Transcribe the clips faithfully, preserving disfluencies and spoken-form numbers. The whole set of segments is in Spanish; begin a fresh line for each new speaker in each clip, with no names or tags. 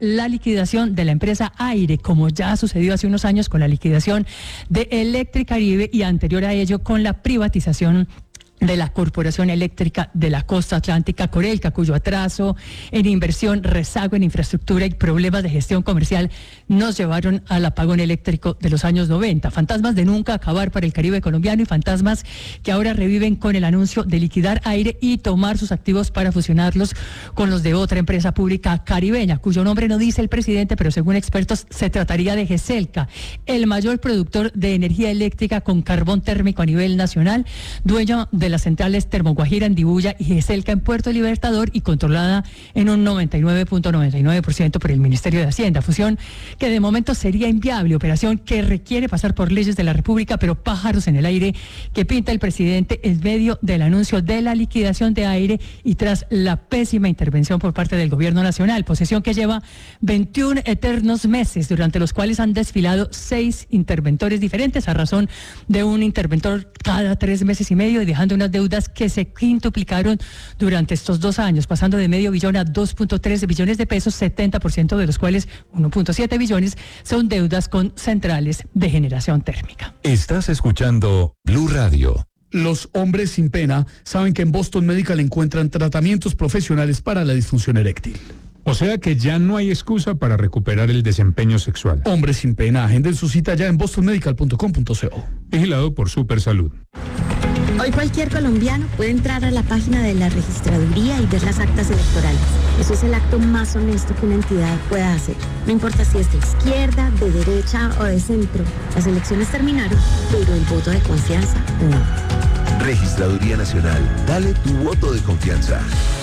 la liquidación de la empresa Aire, como ya ha sucedido hace unos años con la liquidación de Electricaribe y anterior a ello con la privatización de la Corporación Eléctrica de la Costa Atlántica, Corelca, cuyo atraso en inversión, rezago en infraestructura y problemas de gestión comercial nos llevaron al apagón eléctrico de los años noventa. Fantasmas de nunca acabar para el Caribe colombiano y fantasmas que ahora reviven con el anuncio de liquidar Aire y tomar sus activos para fusionarlos con los de otra empresa pública caribeña, cuyo nombre no dice el presidente, pero según expertos se trataría de GESELCA, el mayor productor de energía eléctrica con carbón térmico a nivel nacional, dueño de las centrales Termoguajira en Dibuya y GESELCA en Puerto Libertador y controlada en un noventa y nueve punto noventa y nueve por ciento por el Ministerio de Hacienda. Fusión que de momento sería inviable, operación que requiere pasar por leyes de la República, pero pájaros en el aire que pinta el presidente en medio del anuncio de la liquidación de Aire y tras la pésima intervención por parte del gobierno nacional, posesión que lleva veintiún eternos meses, durante los cuales han desfilado seis interventores diferentes a razón de un interventor cada tres meses y medio y dejando unas deudas que se quintuplicaron durante estos dos años, pasando de medio billón a dos punto tres billones de pesos, setenta por ciento de los cuales uno punto siete billones son deudas con centrales de generación térmica.
Estás escuchando Blue Radio.
Los hombres sin pena saben que en Boston Medical encuentran tratamientos profesionales para la disfunción eréctil.
O sea que ya no hay excusa para recuperar el desempeño sexual.
Hombres sin pena, agenden su cita ya en boston medical punto com punto co.
Vigilado por Supersalud.
Hoy cualquier colombiano puede entrar a la página de la registraduría y ver las actas electorales. Eso es el acto más honesto que una entidad pueda hacer. No importa si es de izquierda, de derecha o de centro. Las elecciones terminaron, pero el voto de confianza no.
Registraduría Nacional. Dale tu voto de confianza.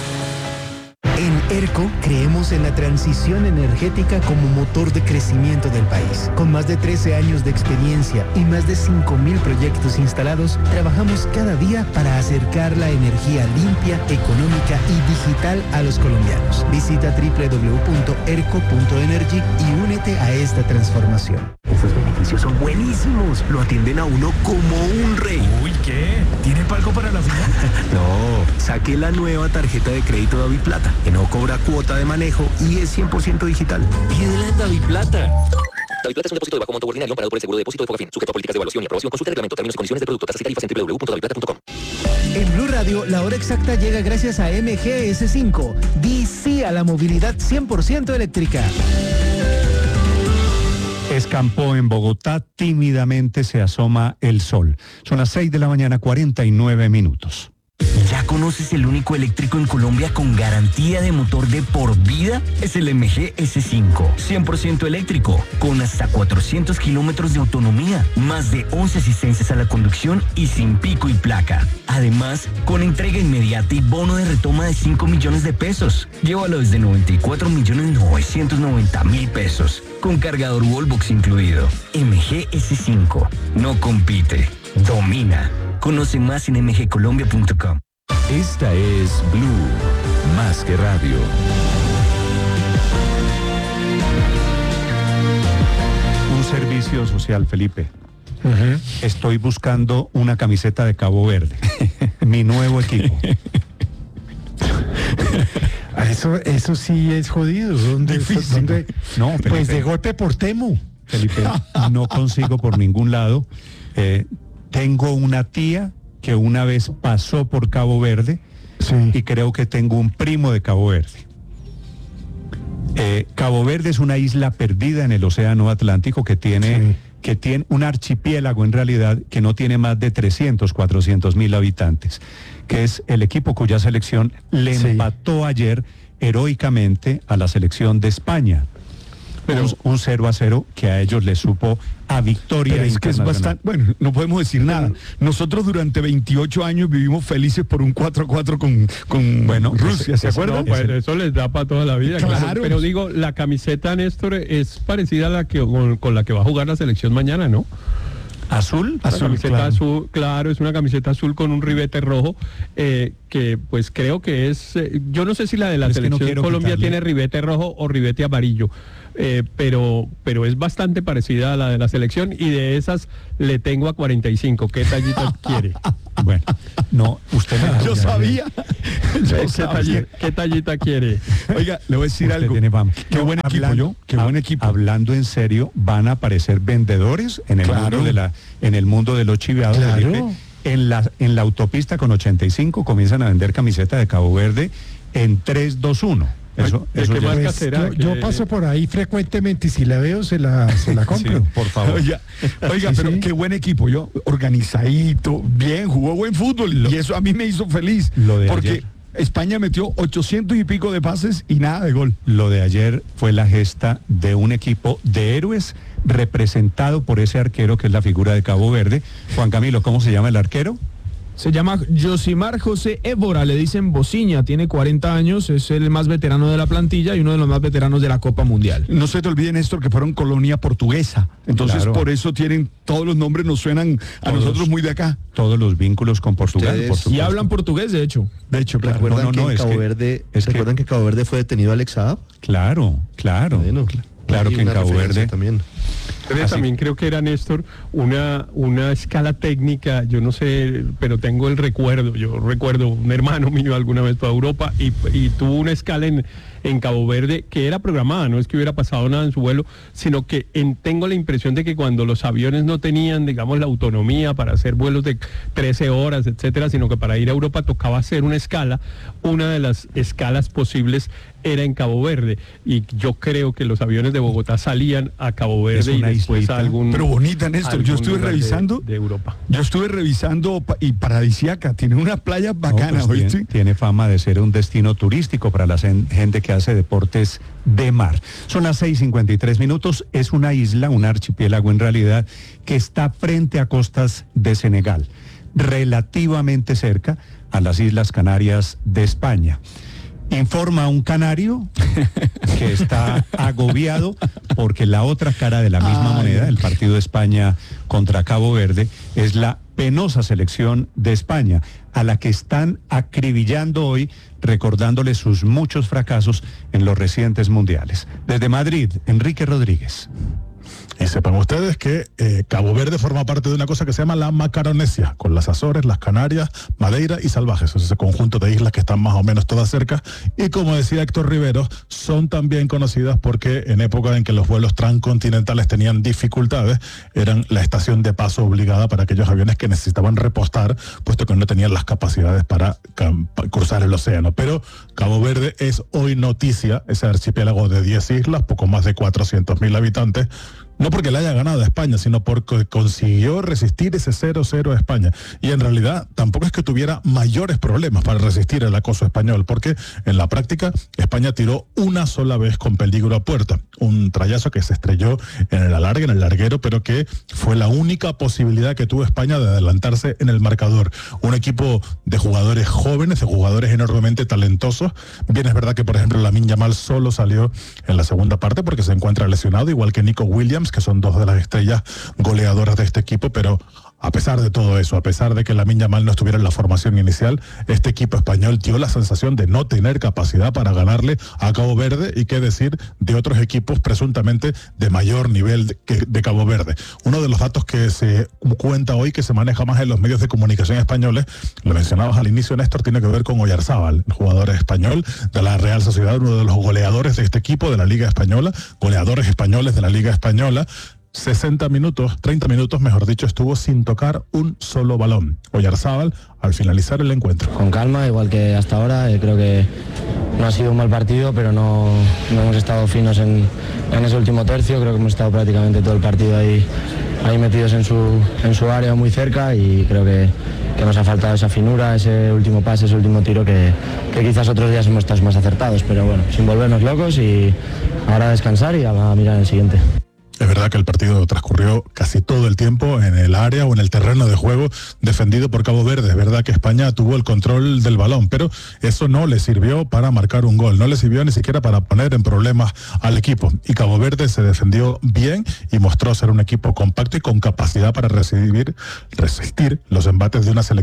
En ERCO creemos en la transición energética como motor de crecimiento del país. Con más de trece años de experiencia y más de cinco mil proyectos instalados, trabajamos cada día para acercar la energía limpia, económica y digital a los colombianos. Visita doble u doble u doble u punto erco punto energy y únete a esta transformación.
Esos beneficios son buenísimos. Lo atienden a uno como un rey.
Uy, ¿qué? ¿Tiene palco para la final?
No, saqué la nueva tarjeta de crédito DaviPlata, que no cobra cuota de manejo y es cien por ciento digital.
Pídela en DaviPlata.
DaviPlata es un depósito de bajo monto ordinario parado por el seguro de depósito de Fogafín, sujeto a políticas de evaluación y aprobación. Consulta el reglamento, términos y condiciones del producto, tasas y tarifas en doble u doble u doble u punto daviplata punto com.
En Blue Radio, la hora exacta llega gracias a M G S cinco. Di sí a la movilidad cien por ciento eléctrica.
Escampó en Bogotá, tímidamente se asoma el sol. Son las seis de la mañana, cuarenta y nueve minutos.
¿Ya conoces el único eléctrico en Colombia con garantía de motor de por vida? Es el M G S cinco, cien por ciento eléctrico, con hasta cuatrocientos kilómetros de autonomía, más de once asistencias a la conducción y sin pico y placa. Además, con entrega inmediata y bono de retoma de cinco millones de pesos. Llévalo desde noventa y cuatro millones novecientos noventa mil pesos, con cargador Wallbox incluido. M G S cinco, no compite, domina. Conoce más en m g colombia punto com.
Esta es Blue, más que radio.
Un servicio social, Felipe. Uh-huh. Estoy buscando una camiseta de Cabo Verde. Mi nuevo equipo.
Eso, eso sí es jodido. ¿Dónde, ¿dónde?
No, Felipe,
pues de golpe por Temu.
Felipe, no consigo por ningún lado. Eh, tengo una tía que una vez pasó por Cabo Verde, sí, y creo que tengo un primo de Cabo Verde. Eh, Cabo Verde es una isla perdida en el Océano Atlántico que tiene, sí, que tiene un archipiélago en realidad que no tiene más de trescientos, cuatrocientos mil habitantes, que es el equipo cuya selección le sí. empató ayer heroicamente a la selección de España. Pero un, un cero a cero que a ellos les supo a victoria.
Pero es que es bastante, bueno, no podemos decir nada. Nosotros durante veintiocho años vivimos felices por un cuatro a cuatro con, con
bueno,
Rusia, ¿se acuerdan?
No, pues eso les da para toda la vida, claro. claro. Pero digo, la camiseta, Néstor, es parecida a la que con, con la que va a jugar la selección mañana, ¿no?
¿Azul?
La
Azul,
camiseta
claro.
azul, claro, es una camiseta azul con un ribete rojo, eh, que pues creo que es, eh, yo no sé si la de la
es
selección
no
Colombia
quitarle.
tiene ribete rojo o ribete amarillo, eh, pero, pero es bastante parecida a la de la selección, y de esas le tengo a cuarenta y cinco. ¿Qué tallita quiere?
Bueno, no, usted me
Yo sabía. Yo
¿Qué,
sabía.
tallita, ¿Qué tallita quiere?
Oiga, le voy a decir
Usted
algo.
tiene fama.
Qué
No,
buen equipo,
hablando-
yo. Qué buen
hab-
equipo.
Hablando en serio, van a aparecer vendedores en el
Claro.
mundo de la, en el mundo de los chiveados.
Claro.
Felipe. En la, en la autopista con ochenta y cinco comienzan a vender camiseta de Cabo Verde en tres dos uno. Eso,
¿de
eso
qué
ya-
marca
Pues,
será?
yo, yo
Que-
paso por ahí frecuentemente y si la veo se la, se la compro.
Sí, por favor.
Oiga, oiga,
Sí,
pero
sí.
qué buen equipo, yo, organizadito, bien, jugó buen fútbol, y eso a mí me hizo feliz,
Lo de
porque
ayer.
España metió ochocientos y pico de pases y nada de gol.
Lo de ayer fue la gesta de un equipo de héroes representado por ese arquero que es la figura de Cabo Verde. Juan Camilo, ¿cómo se llama el arquero?
Se llama Josimar José Évora, le dicen Bociña, tiene cuarenta años, es el más veterano de la plantilla y uno de los más veteranos de la Copa Mundial.
No se te olvide, Néstor, que fueron colonia portuguesa, entonces
Claro.
por eso tienen, todos los nombres nos suenan a
Todos.
nosotros muy de acá.
Todos los vínculos con Portugal,
Ustedes-
por
Y
supuesto.
hablan portugués, de hecho.
De hecho, claro.
¿Recuerdan,
no, no, no,
que, en
es
Cabo
que-
Verde,
es que-
¿recuerdan que... Cabo Verde fue detenido Alex Saab?
Claro, claro.
Bueno,
claro
hay
que en
una
Cabo
referencia
Verde
también.
Pero
Así-
también creo que era, Néstor, una, una escala técnica, yo no sé, pero tengo el recuerdo, yo recuerdo un hermano mío alguna vez fue a Europa y, y tuvo una escala en, en Cabo Verde que era programada, no es que hubiera pasado nada en su vuelo, sino que en- tengo la impresión de que cuando los aviones no tenían, digamos, la autonomía para hacer vuelos de trece horas, etcétera, sino que para ir a Europa tocaba hacer una escala, una de las escalas posibles era en Cabo Verde, y yo creo que los aviones de Bogotá salían a Cabo
Es
Verde y
una
después
islita,
a algún...
Pero bonita, Néstor, yo
algún
estuve
lugar de-
revisando,
de Europa.
yo estuve revisando pa- y paradisíaca, tiene unas playas
No,
bacanas,
pues,
¿oíste?
tiene, tiene fama de ser un destino turístico para la gen- gente que hace deportes de mar. Son las seis cincuenta y tres minutos, es una isla, un archipiélago en realidad, que está frente a costas de Senegal, relativamente cerca a las Islas Canarias de España. Informa un canario que está agobiado porque la otra cara de la misma
Ay.
moneda, el partido de España contra Cabo Verde, es la penosa selección de España, a la que están acribillando hoy, recordándole sus muchos fracasos en los recientes mundiales. Desde Madrid, Enrique Rodríguez.
Y sepan ustedes que eh, Cabo Verde forma parte de una cosa que se llama la Macaronesia, con las Azores, las Canarias, Madeira y Salvajes, es ese conjunto de islas que están más o menos todas cerca, y como decía Héctor Riveros, son también conocidas porque en época en que los vuelos transcontinentales tenían dificultades, eran la estación de paso obligada para aquellos aviones que necesitaban repostar, puesto que no tenían las capacidades para cam- pa- cruzar el océano. Pero Cabo Verde es hoy noticia, ese archipiélago de diez islas, poco más de cuatrocientos mil habitantes, no porque le haya ganado a España, sino porque consiguió resistir ese cero cero a España. Y en realidad tampoco es que tuviera mayores problemas para resistir el acoso español, porque en la práctica España tiró una sola vez con peligro a puerta. Un trayazo que se estrelló en el alargue, en el larguero, pero que fue la única posibilidad que tuvo España de adelantarse en el marcador. Un equipo de jugadores jóvenes, de jugadores enormemente talentosos. Bien, es verdad que, por ejemplo, Lamine Yamal solo salió en la segunda parte porque se encuentra lesionado, igual que Nico Williams, que son dos de las estrellas goleadoras de este equipo, pero a pesar de todo eso, a pesar de que Lamine Yamal no estuviera en la formación inicial, este equipo español dio la sensación de no tener capacidad para ganarle a Cabo Verde, y qué decir de otros equipos presuntamente de mayor nivel de, que, de Cabo Verde. Uno de los datos que se cuenta hoy, que se maneja más en los medios de comunicación españoles, lo mencionabas al inicio, Néstor, tiene que ver con Oyarzábal, el jugador español de la Real Sociedad, uno de los goleadores de este equipo de la Liga Española, goleadores españoles de la Liga Española. sesenta minutos, treinta minutos, mejor dicho, estuvo sin tocar un solo balón. Oyarzábal al finalizar el encuentro.
Con calma, igual que hasta ahora, eh, creo que no ha sido un mal partido, pero no, no hemos estado finos en, en ese último tercio, creo que hemos estado prácticamente todo el partido ahí, ahí metidos en su, en su área muy cerca, y creo que, que nos ha faltado esa finura, ese último pase, ese último tiro que, que quizás otros días hemos estado más acertados, pero bueno, sin volvernos locos, y ahora a descansar y a, a mirar el siguiente.
Es verdad que el partido transcurrió casi todo el tiempo en el área o en el terreno de juego defendido por Cabo Verde. Es verdad que España tuvo el control del balón, pero eso no le sirvió para marcar un gol, no le sirvió ni siquiera para poner en problemas al equipo. Y Cabo Verde se defendió bien y mostró ser un equipo compacto y con capacidad para recibir, resistir los embates de una selección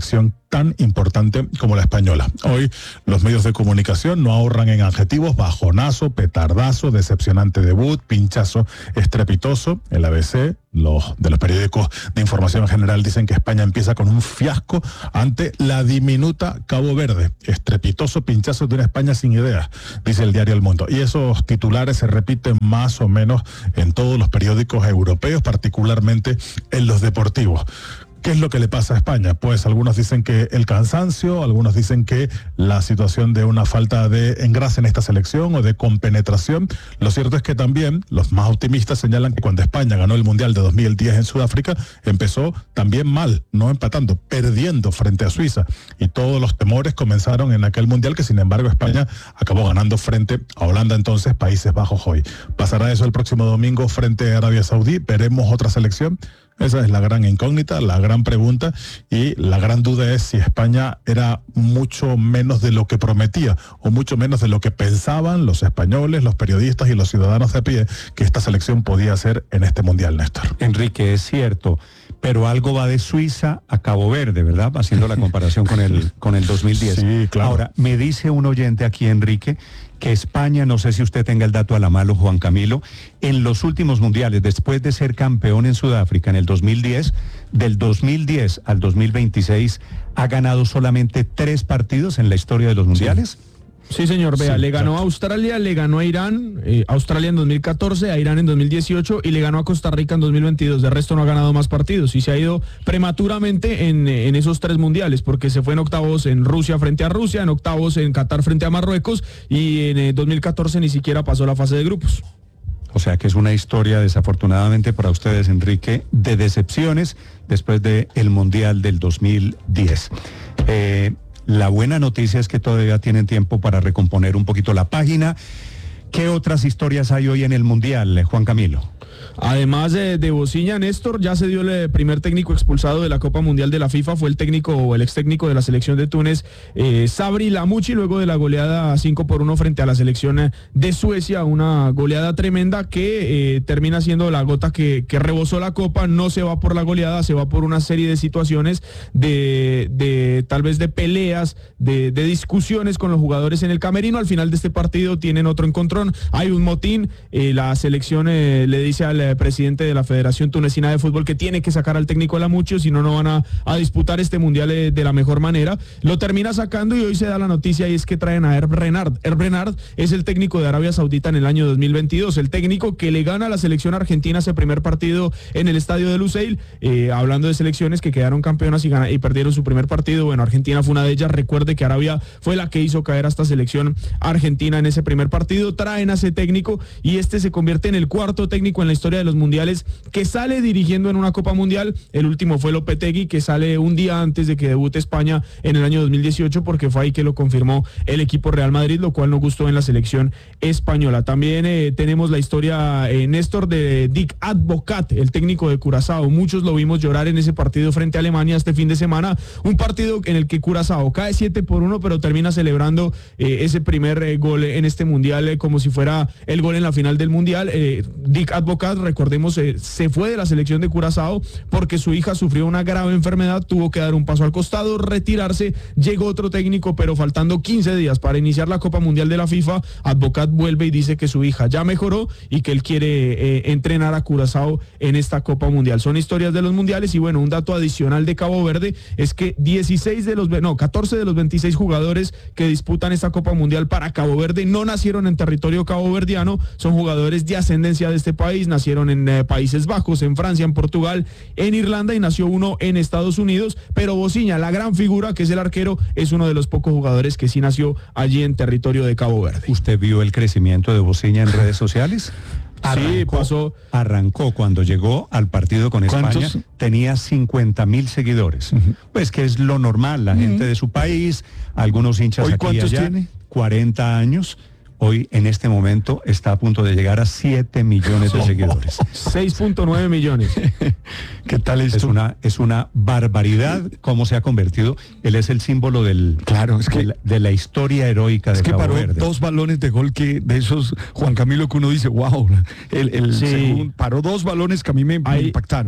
tan importante como la española. Hoy los medios de comunicación no ahorran en adjetivos: bajonazo, petardazo, decepcionante debut, pinchazo estrepitoso. El A B C, los de los periódicos de información general, dicen que España empieza con un fiasco ante la diminuta Cabo Verde. Estrepitoso pinchazo de una España sin ideas, dice el diario El Mundo. Y esos titulares se repiten más o menos en todos los periódicos europeos, particularmente en los deportivos. ¿Qué es lo que le pasa a España? Pues algunos dicen que el cansancio, algunos dicen que la situación de una falta de engrase en esta selección o de compenetración. Lo cierto es que también los más optimistas señalan que cuando España ganó el Mundial de dos mil diez en Sudáfrica, empezó también mal, no empatando, perdiendo frente a Suiza. Y todos los temores comenzaron en aquel Mundial, que sin embargo España acabó ganando frente a Holanda, entonces Países Bajos hoy. ¿Pasará eso el próximo domingo frente a Arabia Saudí? ¿Veremos otra selección? Esa es la gran incógnita, la gran pregunta, y la gran duda es si España era mucho menos de lo que prometía o mucho menos de lo que pensaban los españoles, los periodistas y los ciudadanos de a pie que esta selección podía hacer en este Mundial, Néstor.
Enrique, es cierto, pero algo va de Suiza a Cabo Verde, ¿verdad? Haciendo la comparación con el, con el dos mil diez.
Sí, claro.
Ahora, me dice un oyente aquí, Enrique, que España, no sé si usted tenga el dato a la mano, Juan Camilo, en los últimos mundiales, después de ser campeón en Sudáfrica en el dos mil diez, del dos mil diez al dos mil veintiséis, ha ganado solamente tres partidos en la historia de los mundiales.
Sí. Sí, señor, vea,
Sí,
le ganó
claro.
a Australia, le ganó a Irán, eh, Australia en dos mil catorce, a Irán en dos mil dieciocho y le ganó a Costa Rica en dos mil veintidós. De resto no ha ganado más partidos y se ha ido prematuramente en, en esos tres mundiales, porque se fue en octavos en Rusia frente a Rusia, en octavos en Qatar frente a Marruecos y en eh, dos mil catorce ni siquiera pasó la fase de grupos.
O sea que es una historia, desafortunadamente para ustedes, Enrique, de decepciones después del Mundial del dos mil diez. Eh, La buena noticia es que todavía tienen tiempo para recomponer un poquito la página. ¿Qué otras historias hay hoy en el Mundial, Juan Camilo?
Además de, de Bociña, Néstor, ya se dio el primer técnico expulsado de la Copa Mundial de la FIFA, fue el técnico o el ex técnico de la selección de Túnez, eh, Sabri Lamouchi, luego de la goleada cinco por uno frente a la selección de Suecia, una goleada tremenda que eh, termina siendo la gota que, que rebosó la Copa. No se va por la goleada, se va por una serie de situaciones de, de tal vez de peleas, de, de discusiones con los jugadores en el camerino. Al final de este partido tienen otro encontrón, hay un motín, eh, la selección eh, le dice al eh, presidente de la Federación Tunecina de Fútbol que tiene que sacar al técnico Lamouchi, si no, no van a, a disputar este mundial eh, de la mejor manera. Lo termina sacando y hoy se da la noticia y es que traen a Herb Renard. Herb Renard es el técnico de Arabia Saudita en el año dos mil veintidós, el técnico que le gana a la selección argentina ese primer partido en el estadio de Lusail. Eh, hablando de selecciones que quedaron campeonas y, gana, y perdieron su primer partido, bueno, Argentina fue una de ellas. Recuerde que Arabia fue la que hizo caer a esta selección argentina en ese primer partido. Traen a ese técnico y este se convierte en el cuarto técnico en la historia de los mundiales que sale dirigiendo en una Copa Mundial. El último fue Lopetegui, que sale un día antes de que debute España en el año dos mil dieciocho, porque fue ahí que lo confirmó el equipo Real Madrid, lo cual no gustó en la selección española. También eh, tenemos la historia, eh, Néstor, de Dick Advocat, el técnico de Curazao. Muchos lo vimos llorar en ese partido frente a Alemania este fin de semana, un partido en el que Curazao cae siete por uno, pero termina celebrando eh, ese primer eh, gol en este mundial eh, como si fuera el gol en la final del mundial. eh, Dick Advocat, recordemos, eh, se fue de la selección de Curazao porque su hija sufrió una grave enfermedad, tuvo que dar un paso al costado, retirarse, llegó otro técnico, pero faltando quince días para iniciar la Copa Mundial de la FIFA, Advocat vuelve y dice que su hija ya mejoró y que él quiere eh, entrenar a Curazao en esta Copa Mundial. Son historias de los mundiales y bueno, un dato adicional de Cabo Verde es que dieciséis de los, no, catorce de los veintiséis jugadores que disputan esta Copa Mundial para Cabo Verde no nacieron en territorio caboverdiano, son jugadores de ascendencia de este país, nacieron en eh, Países Bajos, en Francia, en Portugal, en Irlanda y nació uno en Estados Unidos, pero Bociña, la gran figura que es el arquero, es uno de los pocos jugadores que sí nació allí en territorio de Cabo Verde.
¿Usted vio el crecimiento de Bociña en redes sociales? Arrancó,
sí, pasó.
Arrancó cuando llegó al partido con España,
¿Cuántos?
tenía cincuenta mil seguidores. Uh-huh. Pues que es lo normal, la uh-huh. gente de su país, algunos hinchas
¿Hoy
aquí y
cuántos
allá,
tiene?
cuarenta años. Hoy, en este momento, está a punto de llegar a siete millones de seguidores.
seis punto nueve millones.
¿Qué tal esto?
Es una, es una barbaridad cómo se ha convertido. Él es el símbolo del,
claro, es que,
de, la, de la historia heroica de
es que
Cabo
paró
Verde.
Dos balones de gol que de esos, Juan Camilo, que uno dice, wow, el, el
sí.
segundo, paró dos balones que a mí me,
Hay,
me impactaron.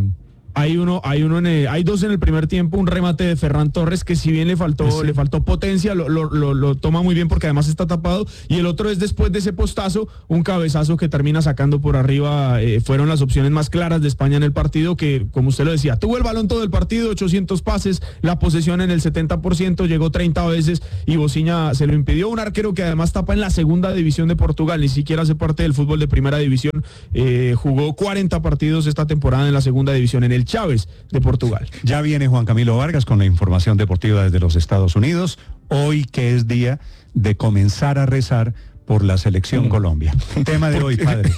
Hay uno, hay uno en el, hay dos en el primer tiempo, un remate de Ferran Torres que si bien le faltó, sí. le faltó potencia, lo, lo, lo, lo toma muy bien porque además está tapado, y el otro es después de ese postazo, un cabezazo que termina sacando por arriba. Eh, fueron las opciones más claras de España en el partido, que como usted lo decía, tuvo el balón todo el partido, ochocientos pases, la posesión en el setenta por ciento, llegó treinta veces y Bociña se lo impidió. Un arquero que además tapa en la segunda división de Portugal, ni siquiera hace parte del fútbol de primera división, eh, jugó cuarenta partidos esta temporada en la segunda división, en el Chávez de Portugal.
Ya viene Juan Camilo Vargas con la información deportiva desde los Estados Unidos, hoy que es día de comenzar a rezar por la selección mm. Colombia. Tema de hoy, padre.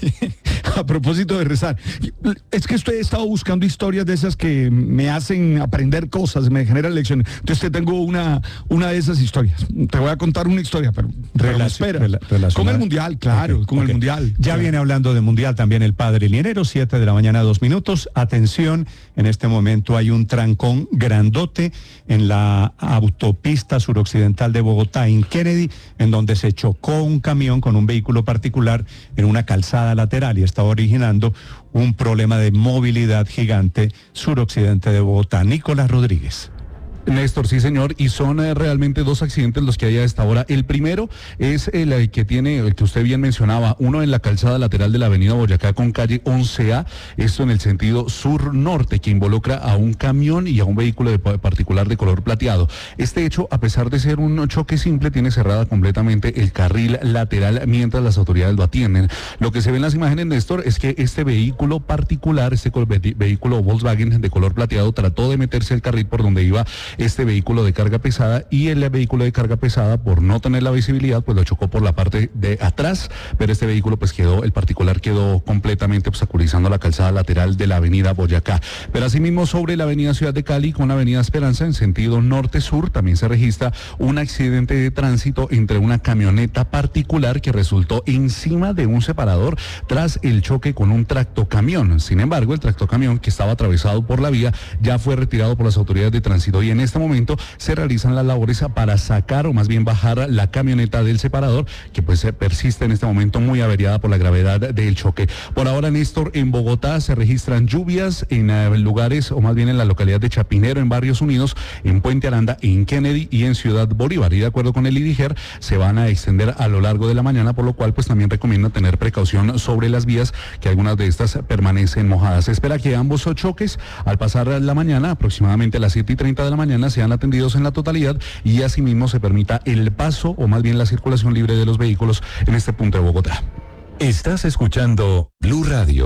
A propósito de rezar, es que estoy he estado buscando historias de esas que me hacen aprender cosas, me generan lecciones. Entonces te tengo una, una de esas historias. Te voy a contar una historia, pero, pero me espera. Rela- con el Mundial, claro, okay, con okay. el Mundial.
Ya
claro.
viene hablando de Mundial también el padre Linero, siete de la mañana, dos minutos. Atención, en este momento hay un trancón grandote en la autopista suroccidental de Bogotá, en Kennedy, en donde se chocó un camión con un vehículo particular en una calzada lateral y está originando un problema de movilidad gigante suroccidente de Bogotá. Nicolás Rodríguez.
Néstor, sí señor, y son eh, realmente dos accidentes los que hay a esta hora. El primero es el, el que tiene, el que usted bien mencionaba, uno en la calzada lateral de la avenida Boyacá con calle once A, esto en el sentido sur-norte, que involucra a un camión y a un vehículo de particular de color plateado. Este hecho, a pesar de ser un choque simple, tiene cerrada completamente el carril lateral mientras las autoridades lo atienden. Lo que se ve en las imágenes, Néstor, es que este vehículo particular, este vehículo Volkswagen de color plateado, trató de meterse al carril por donde iba este vehículo de carga pesada, y el vehículo de carga pesada, por no tener la visibilidad, pues lo chocó por la parte de atrás, pero este vehículo pues quedó, el particular quedó completamente obstaculizando la calzada lateral de la avenida Boyacá. Pero asimismo sobre la avenida Ciudad de Cali con la avenida Esperanza en sentido norte-sur también se registra un accidente de tránsito entre una camioneta particular que resultó encima de un separador tras el choque con un tractocamión. Sin embargo, el tractocamión, que estaba atravesado por la vía, ya fue retirado por las autoridades de tránsito, y en En este momento se realizan las labores para sacar, o más bien bajar, la camioneta del separador, que pues persiste en este momento muy averiada por la gravedad del choque. Por ahora, Néstor, en Bogotá se registran lluvias en uh, lugares, o más bien en la localidad de Chapinero, en Barrios Unidos, en Puente Aranda, en Kennedy y en Ciudad Bolívar. Y de acuerdo con el IDIGER, se van a extender a lo largo de la mañana, por lo cual pues también recomienda tener precaución sobre las vías, que algunas de estas permanecen mojadas. Se espera que ambos choques, al pasar la mañana, aproximadamente a las siete y treinta de la mañana, sean atendidos en la totalidad, y asimismo se permita el paso, o más bien la circulación libre de los vehículos en este punto de Bogotá.
Estás escuchando Blue Radio.